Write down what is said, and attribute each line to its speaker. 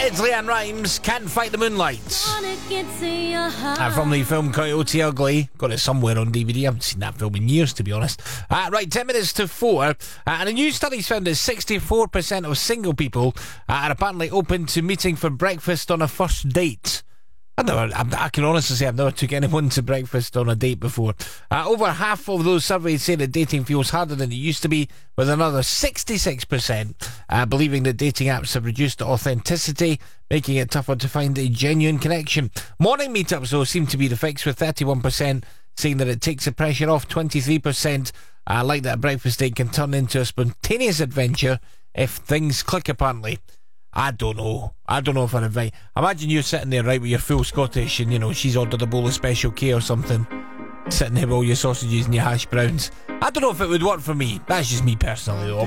Speaker 1: It's Leanne Rimes, Can't Fight the Moonlight. From the film Coyote Ugly. Got it somewhere on DVD. I haven't seen that film in years, to be honest. Right, 10 minutes to 4. And a new study's found that 64% of single people are apparently open to meeting for breakfast on a first date. I can honestly say I've never took anyone to breakfast on a date before. Over half of those surveyed say that dating feels harder than it used to be, with another 66% believing that dating apps have reduced authenticity, making it tougher to find a genuine connection. Morning meetups, though, seem to be the fix, with 31% saying that it takes the pressure off. 23% like that a breakfast date can turn into a spontaneous adventure if things click, apparently. I don't know if I'd invite. Imagine you're sitting there, right, with your full Scottish, and, you know, she's ordered a bowl of Special K or something, sitting there with all your sausages and your hash browns. I don't know if it would work for me. That's just me personally, though.